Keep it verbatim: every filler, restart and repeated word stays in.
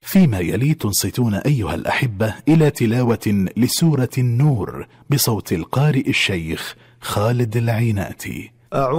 فيما يلي تنصتون أيها الأحبة إلى تلاوة لسورة النور بصوت القارئ الشيخ خالد العيناتي.